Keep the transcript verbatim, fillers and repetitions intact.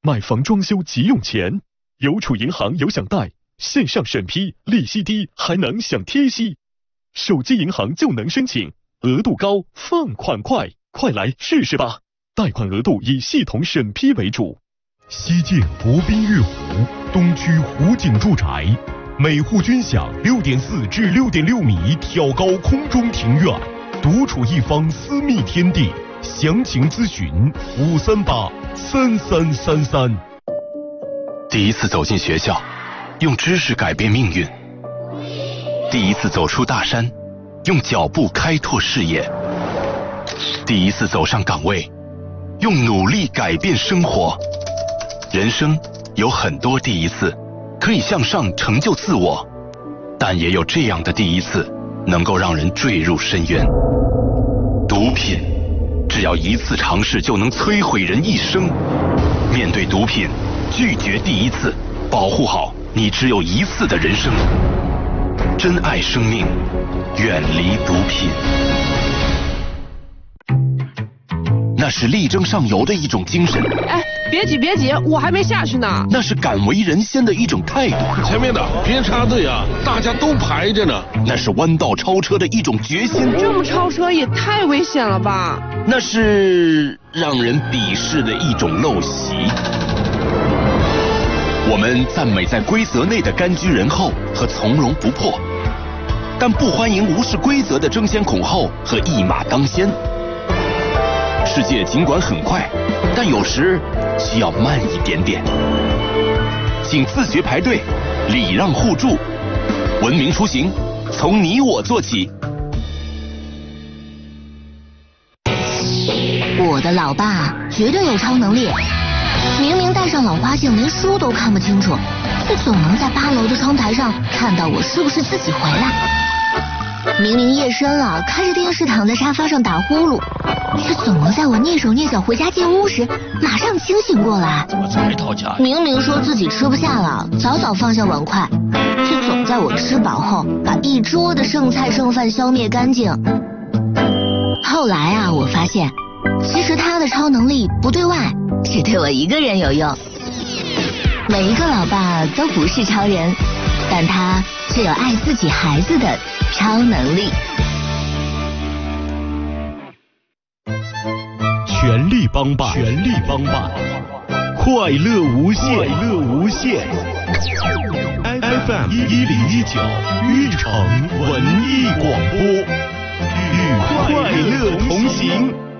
买房装修急用钱，邮储银行有享贷，线上审批，利息低，还能享贴息。手机银行就能申请，额度高，放款快，快来试试吧！贷款额度以系统审批为主。 西建国宾悦湖东区湖景住宅，每户均享六点四至六点六米挑高空中庭院，独处一方私密天地。详情咨询五三八三三三三。 第一次走进学校，用知识改变命运；第一次走出大山，用脚步开拓视野；第一次走上岗位，用努力改变生活。人生有很多第一次，可以向上成就自我，但也有这样的第一次，能够让人坠入深渊。毒品，只要一次尝试就能摧毁人一生。面对毒品，拒绝第一次，保护好你只有一次的人生。珍爱生命，远离毒品。那是力争上游的一种精神。 哎，别急别急，我还没下去呢。 那是敢为人先的一种态度。 前面的别插队啊，大家都排着呢。 那是弯道超车的一种决心。 这么超车也太危险了吧？ 那是让人鄙视的一种陋习。我们赞美在规则内的甘居人后和从容不迫，但不欢迎无视规则的争先恐后和一马当先。世界尽管很快，但有时需要慢一点点。请自觉排队，礼让互助，文明出行，从你我做起。 我的老爸绝对有超能力，明明戴上老花镜，连书都看不清楚，却总能在八楼的窗台上看到我是不是自己回来。明明夜深了，开着电视躺在沙发上打呼噜，却总能在我蹑手蹑脚回家进屋时，马上清醒过来。 怎么这么讨价？ 明明说自己吃不下了，早早放下碗筷，却总在我吃饱后把一桌的剩菜剩饭消灭干净。后来啊，我发现，其实他的超能力不对外，只对我一个人有用。每一个老爸都不是超人，但他却有爱自己孩子的超能力。 全力帮办，全力帮办，快乐无限，快乐无限。F M 一零一九玉城文艺广播，与快乐同行。